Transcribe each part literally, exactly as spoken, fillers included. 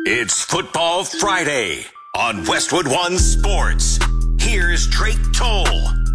It's Football Friday on Westwood One Sports. Here's Drake Toll.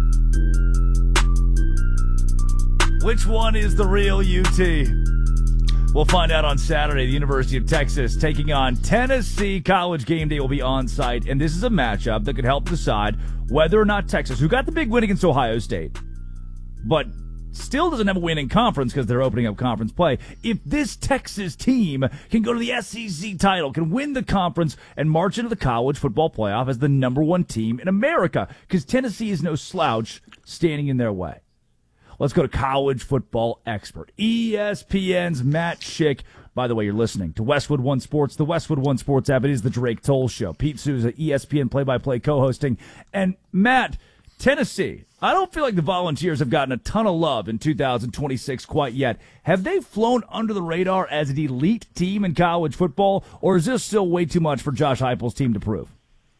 Which one is the real U T? We'll find out on Saturday. The University of Texas taking on Tennessee. College game day will be on site, and this is a matchup that could help decide whether or not Texas, who got the big win against Ohio State, but still doesn't have a win in conference because they're opening up conference play. If this Texas team can go to the S E C title, can win the conference, and march into the college football playoff as the number one team in America, because Tennessee is no slouch standing in their way. Let's go to college football expert, E S P N's Matt Schick. By the way, you're listening to Westwood One Sports, the Westwood One Sports app. It is the Drake Toll Show. Pete Souza, E S P N play-by-play co-hosting. And Matt, Tennessee, I don't feel like the Volunteers have gotten a ton of love in two thousand twenty-six quite yet. Have they flown under the radar as an elite team in college football, or is this still way too much for Josh Heupel's team to prove?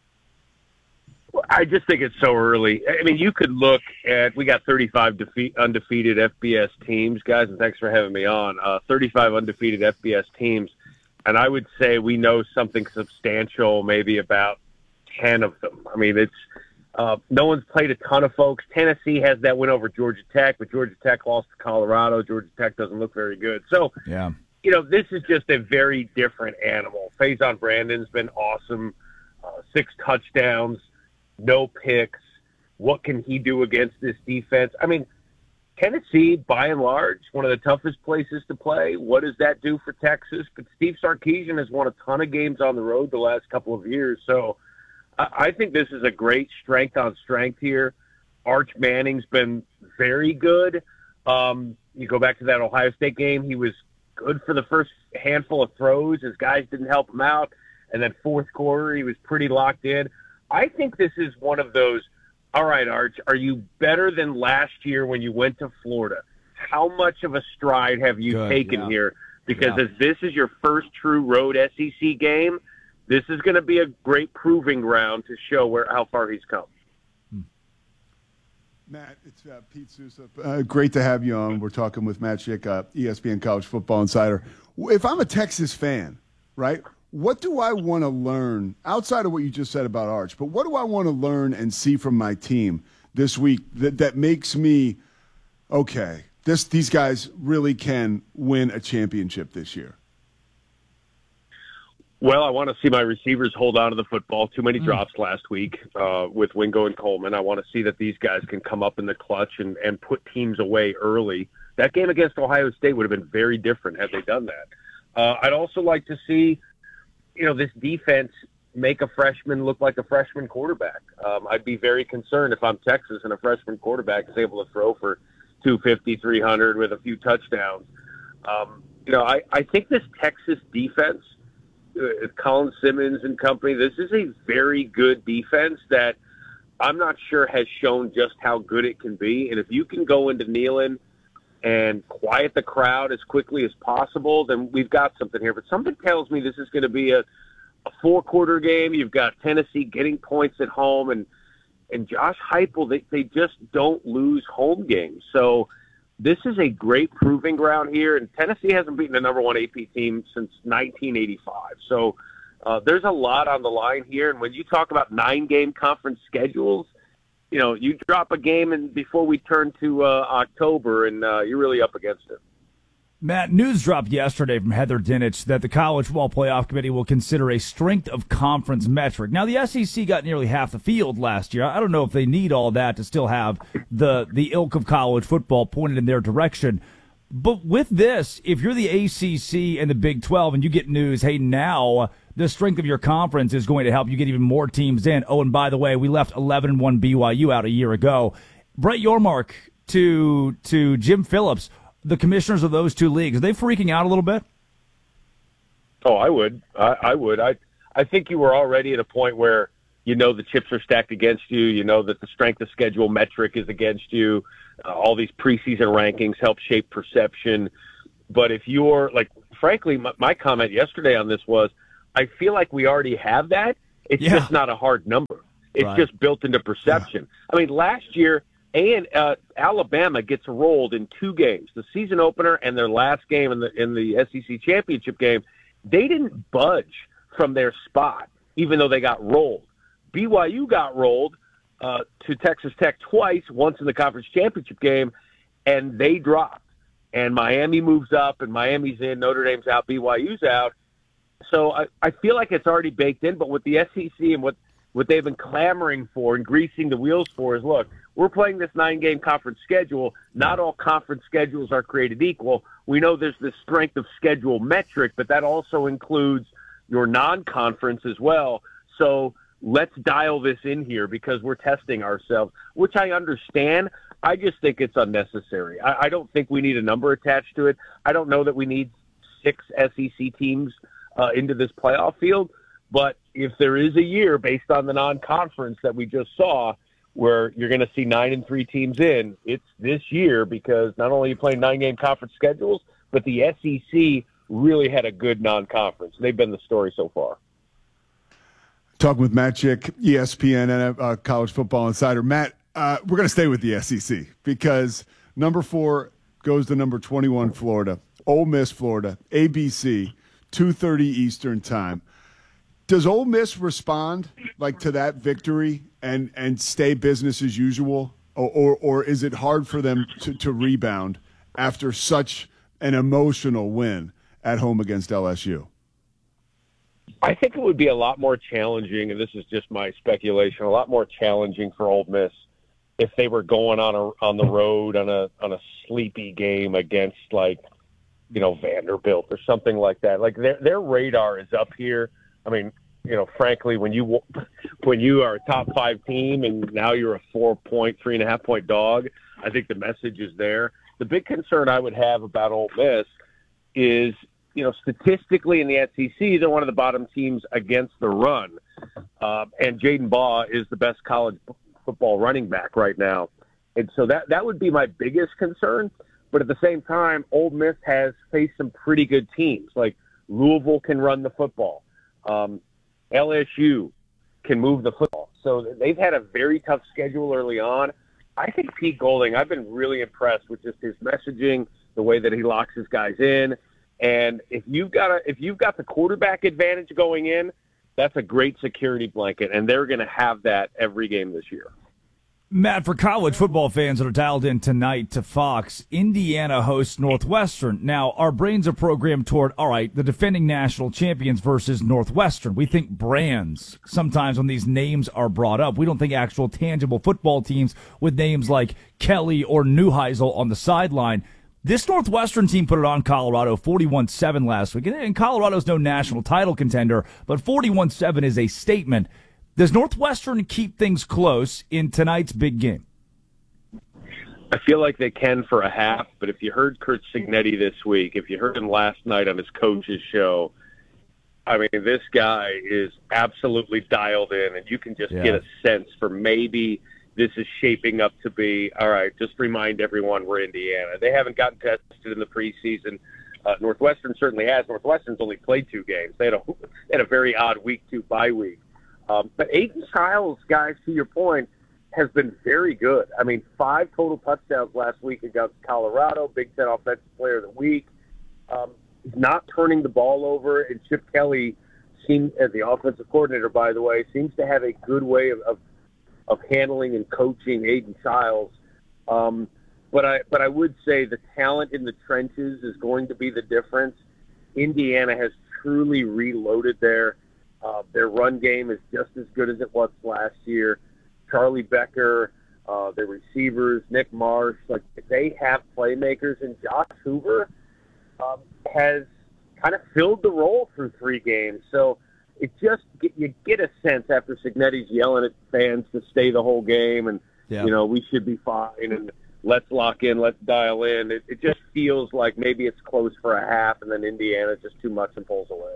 Well, I just think it's so early. I mean, you could look at, we got thirty-five defeat, undefeated F B S teams, guys, and thanks for having me on. Uh, thirty-five undefeated F B S teams, and I would say we know something substantial maybe about ten of them. I mean, it's Uh, no one's played a ton of folks. Tennessee has that win over Georgia Tech, but Georgia Tech lost to Colorado. Georgia Tech doesn't look very good. So, yeah. you know, this is just a very different animal. Faison Brandon's been awesome. Uh, six touchdowns, no picks. What can he do against this defense? I mean, Tennessee, by and large, one of the toughest places to play. What does that do for Texas? But Steve Sarkisian has won a ton of games on the road the last couple of years. So, I think this is a great strength on strength here. Arch Manning's been very good. Um, you go back to that Ohio State game, he was good for the first handful of throws. His guys didn't help him out. And then fourth quarter, he was pretty locked in. I think this is one of those, all right, Arch, are you better than last year when you went to Florida? How much of a stride have you good, taken yeah. here? Because yeah. as this is your first true road S E C game, this is going to be a great proving ground to show where how far he's come. Matt, it's uh, Pete Souza. Uh, great to have you on. We're talking with Matt Schick, uh, E S P N College Football Insider. If I'm a Texas fan, right, what do I want to learn outside of what you just said about Arch? But what do I want to learn and see from my team this week that, that makes me, okay, this these guys really can win a championship this year? Well, I want to see my receivers hold on to the football. Too many drops last week uh, with Wingo and Coleman. I want to see that these guys can come up in the clutch and, and put teams away early. That game against Ohio State would have been very different had they done that. Uh, I'd also like to see, you know, this defense make a freshman look like a freshman quarterback. Um, I'd be very concerned if I'm Texas and a freshman quarterback is able to throw for two fifty, three hundred with a few touchdowns. Um, you know, I, I think this Texas defense, Uh, Colin Simmons and company, this is a very good defense that I'm not sure has shown just how good it can be. And if you can go into Neyland and quiet the crowd as quickly as possible, then we've got something here. But something tells me this is going to be a, a four-quarter game. You've got Tennessee getting points at home, and and Josh Heupel, they, they just don't lose home games. So this is a great proving ground here, and Tennessee hasn't beaten a number one A P team since nineteen eighty-five. So uh, there's a lot on the line here, and when you talk about nine-game conference schedules, you know, you drop a game and before we turn to uh, October, and uh, you're really up against it. Matt, news dropped yesterday from Heather Dinich that the College Football Playoff Committee will consider a strength of conference metric. Now, the S E C got nearly half the field last year. I don't know if they need all that to still have the, the ilk of college football pointed in their direction. But with this, if you're the A C C and the Big twelve and you get news, hey, now the strength of your conference is going to help you get even more teams in. Oh, and by the way, we left eleven and one B Y U out a year ago. Brett Yormark to to Jim Phillips, the commissioners of those two leagues, are they freaking out a little bit? Oh, I would. I, I would. I I think you were already at a point where you know the chips are stacked against you. You know that the strength of schedule metric is against you. Uh, all these preseason rankings help shape perception. But if you're, like, frankly, my, my comment yesterday on this was, I feel like we already have that. It's yeah. just not a hard number. It's right. just built into perception. Yeah. I mean, last year, and uh, Alabama gets rolled in two games, the season opener and their last game in the in the S E C championship game. They didn't budge from their spot, even though they got rolled. B Y U got rolled uh, to Texas Tech twice, once in the conference championship game, and they dropped. And Miami moves up, and Miami's in, Notre Dame's out, B Y U's out. So I, I feel like it's already baked in, but with the S E C and what, what they've been clamoring for and greasing the wheels for is, look, we're playing this nine-game conference schedule. Not all conference schedules are created equal. We know there's this strength of schedule metric, but that also includes your non-conference as well. So let's dial this in here because we're testing ourselves, which I understand. I just think it's unnecessary. I, I don't think we need a number attached to it. I don't know that we need six S E C teams uh, into this playoff field. But if there is a year based on the non-conference that we just saw where you're going to see nine and three teams in, it's this year because not only are you playing nine-game conference schedules, but the S E C really had a good non-conference. They've been the story so far. Talking with Matt Chick, E S P N and uh, College Football Insider. Matt, uh, we're going to stay with the S E C because number four goes to number twenty-one, Florida. Ole Miss, Florida, A B C, two thirty Eastern time. Does Ole Miss respond like to that victory and, and stay business as usual, or, or or is it hard for them to, to rebound after such an emotional win at home against L S U? I think it would be a lot more challenging, and this is just my speculation, a lot more challenging for Ole Miss if they were going on a on the road on a on a sleepy game against, like, you know, Vanderbilt or something like that. Like their their radar is up here. I mean, you know, frankly, when you when you are a top five team and now you're a four point, three and a half point dog, I think the message is there. The big concern I would have about Ole Miss is, you know, statistically in the S E C, they're one of the bottom teams against the run. Uh, and Jaden Baugh is the best college football running back right now. And so that, that would be my biggest concern. But at the same time, Ole Miss has faced some pretty good teams. Like Louisville can run the football. Um, L S U can move the football. So they've had a very tough schedule early on. I think Pete Golding, I've been really impressed with just his messaging, the way that he locks his guys in. And if you've got a, if you've got the quarterback advantage going in, that's a great security blanket, and they're going to have that every game this year. Matt, for college football fans that are dialed in tonight to Fox, Indiana hosts Northwestern. Now, our brains are programmed toward, all right, the defending national champions versus Northwestern. We think brands sometimes when these names are brought up. We don't think actual tangible football teams with names like Kelly or Neuheisel on the sideline. This Northwestern team put it on Colorado forty-one seven last week. And Colorado's no national title contender, but forty-one seven is a statement. Does Northwestern keep things close in tonight's big game? I feel like they can for a half, but if you heard Curt Cignetti this week, if you heard him last night on his coach's show, I mean, this guy is absolutely dialed in, and you can just yeah. get a sense for maybe this is shaping up to be, all right, just remind everyone we're Indiana. They haven't gotten tested in the preseason. Uh, Northwestern certainly has. Northwestern's only played two games. They had a, they had a very odd week two bye week. Um, but Aiden Childs, guys, to your point, has been very good. I mean, five total touchdowns last week against Colorado, Big Ten Offensive Player of the Week. Um, he's not turning the ball over, and Chip Kelly, seems, as the offensive coordinator, by the way, seems to have a good way of, of, of handling and coaching Aiden Childs. Um, but I but I would say the talent in the trenches is going to be the difference. Indiana has truly reloaded there. Uh, their run game is just as good as it was last year. Charlie Becker, uh, their receivers, Nick Marsh, like they have playmakers, and Josh Hoover um, has kind of filled the role through three games. So it just you get a sense after Cignetti's yelling at fans to stay the whole game, and yeah. you know we should be fine, and let's lock in, let's dial in. It, it just feels like maybe it's close for a half, and then Indiana's just too much and pulls away.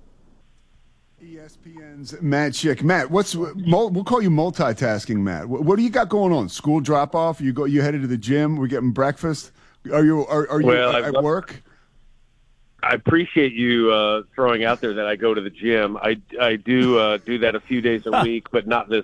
E S P N's Matt Chick. Matt, what's we'll call you multitasking, Matt. What, what do you got going on? School drop off? You go? You headed to the gym? We're getting breakfast. Are you? Are, are you well, at I've, work? I appreciate you uh, throwing out there that I go to the gym. I, I do uh, do that a few days a week, but not this